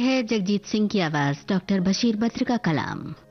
है जगजीत सिंह की आवाज, डॉक्टर बशीर बद्र का कलाम।